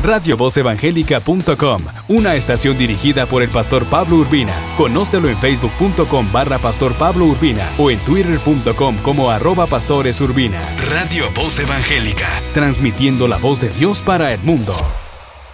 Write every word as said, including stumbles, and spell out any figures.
radio voz evangélica punto com, una estación dirigida por el pastor Pablo Urbina. Conócelo en facebook punto com barra pastor Pablo Urbina o en twitter punto com como arroba pastores Urbina. Radio Voz Evangélica, transmitiendo la voz de Dios para el mundo.